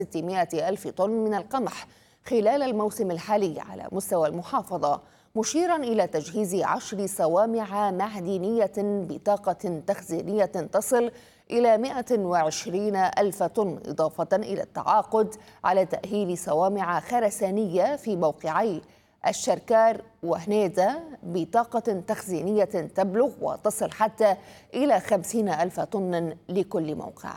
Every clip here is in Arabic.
600 ألف طن من القمح خلال الموسم الحالي على مستوى المحافظة، مشيرا إلى تجهيز 10 صوامع معدنية بطاقة تخزينية تصل إلى 120 ألف طن، إضافة إلى التعاقد على تأهيل صوامع خرسانية في موقعي الشركار وهنيدا بطاقة تخزينية تبلغ وتصل حتى إلى 50 ألف طن لكل موقع.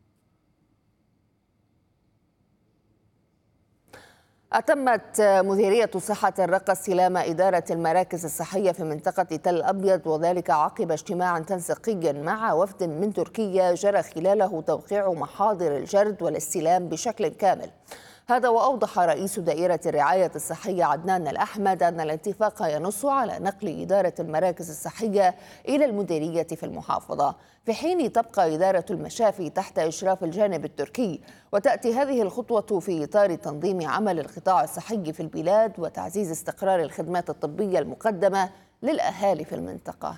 أتمت مديرية صحة الرقة استلام إدارة المراكز الصحية في منطقة تل أبيض، وذلك عقب اجتماع تنسيقي مع وفد من تركيا جرى خلاله توقيع محاضر الجرد والاستلام بشكل كامل. هذا وأوضح رئيس دائرة الرعاية الصحية عدنان الأحمد أن الاتفاق ينص على نقل إدارة المراكز الصحية إلى المديرية في المحافظة، في حين تبقى إدارة المشافي تحت إشراف الجانب التركي. وتأتي هذه الخطوة في إطار تنظيم عمل القطاع الصحي في البلاد وتعزيز استقرار الخدمات الطبية المقدمة للأهالي في المنطقة.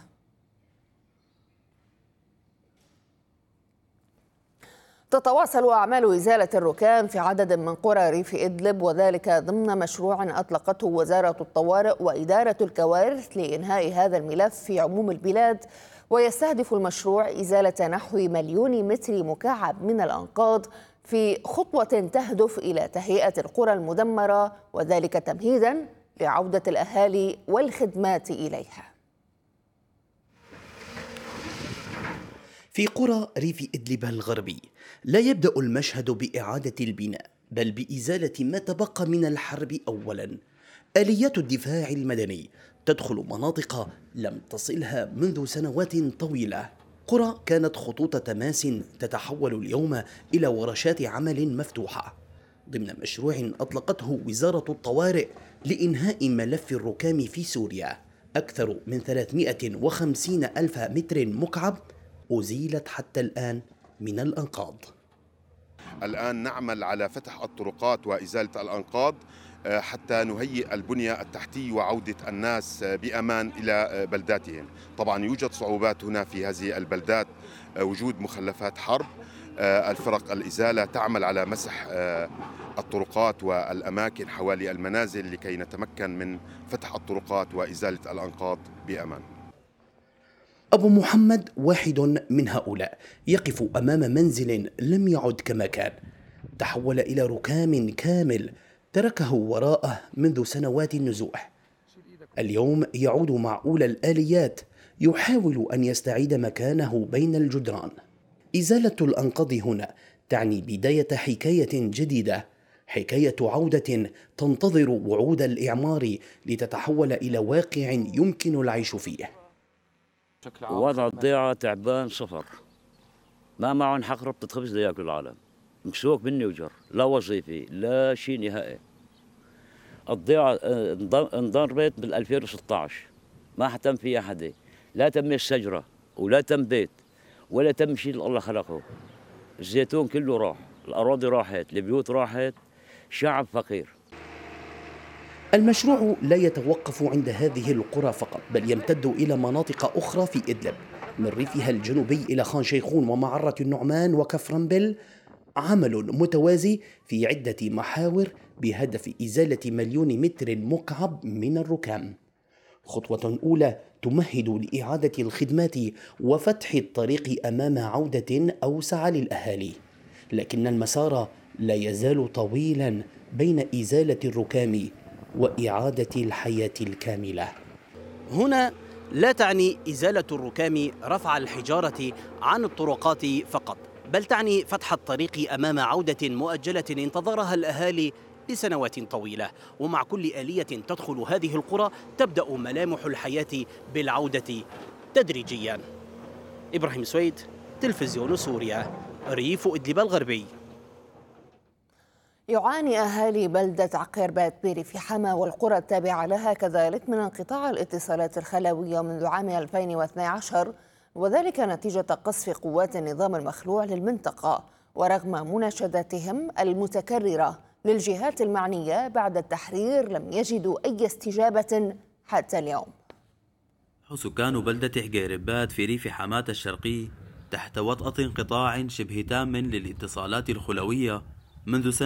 تتواصل أعمال إزالة الركام في عدد من قرى ريف إدلب، وذلك ضمن مشروع أطلقته وزارة الطوارئ وإدارة الكوارث لإنهاء هذا الملف في عموم البلاد. ويستهدف المشروع إزالة نحو 1,000,000 متر مكعب من الأنقاض في خطوة تهدف إلى تهيئة القرى المدمرة، وذلك تمهيدا لعودة الأهالي والخدمات إليها. في قرى ريف إدلب الغربي لا يبدأ المشهد بإعادة البناء، بل بإزالة ما تبقى من الحرب أولا. آليات الدفاع المدني تدخل مناطق لم تصلها منذ سنوات طويلة. قرى كانت خطوط تماس تتحول اليوم إلى ورشات عمل مفتوحة ضمن مشروع أطلقته وزارة الطوارئ لإنهاء ملف الركام في سوريا. أكثر من 350 ألف متر مكعب أزيلت حتى الآن من الأنقاض. الآن نعمل على فتح الطرقات وإزالة الأنقاض حتى نهيئ البنية التحتية وعودة الناس بأمان إلى بلداتهم. طبعا يوجد صعوبات هنا في هذه البلدات، وجود مخلفات حرب. الفرق الإزالة تعمل على مسح الطرقات والأماكن حوالي المنازل لكي نتمكن من فتح الطرقات وإزالة الأنقاض بأمان. أبو محمد واحد من هؤلاء، يقف أمام منزل لم يعد كما كان، تحول إلى ركام كامل تركه وراءه منذ سنوات النزوح. اليوم يعود مع أولى الآليات، يحاول أن يستعيد مكانه بين الجدران. إزالة الأنقاض هنا تعني بداية حكاية جديدة، حكاية عودة تنتظر وعود الإعمار لتتحول إلى واقع يمكن العيش فيه. وضع الضيعة تعبان صفر، ما معهم حق ربطة خبز لياكل العالم، مكسوك مني وجر، لا وظيفي لا شيء نهائي. الضيعة انضربت بال 2016، ما حتم فيها حدا، لا تم الشجرة ولا تم بيت ولا تم شيء اللي الله خلقه. الزيتون كله راح، الأراضي راحت، البيوت راحت، شعب فقير. المشروع لا يتوقف عند هذه القرى فقط، بل يمتد إلى مناطق أخرى في إدلب، من ريفها الجنوبي إلى خان شيخون ومعرة النعمان وكفرنبل. عمل متوازي في عدة محاور بهدف إزالة 1,000,000 متر مكعب من الركام. خطوة أولى تمهد لإعادة الخدمات وفتح الطريق أمام عودة أوسع للأهالي، لكن المسار لا يزال طويلا بين إزالة الركام وإعادة الحياة الكاملة. هنا لا تعني إزالة الركام رفع الحجارة عن الطرقات فقط، بل تعني فتح الطريق أمام عودة مؤجلة انتظرها الأهالي لسنوات طويلة. ومع كل آلية تدخل هذه القرى تبدأ ملامح الحياة بالعودة تدريجيا. إبراهيم سويد، تلفزيون سوريا، ريف إدلب الغربي. يعاني أهالي بلدة عقير بات بيري في حما والقرى التابعة لها كذلك من انقطاع الاتصالات الخلوية منذ عام 2012، وذلك نتيجة قصف قوات النظام المخلوع للمنطقة، ورغم مناشداتهم المتكررة للجهات المعنية بعد التحرير لم يجدوا أي استجابة حتى اليوم. سكان بلدة حقيربات في ريف حماة الشرقي تحت وطأة انقطاع شبه تام للاتصالات الخلوية منذ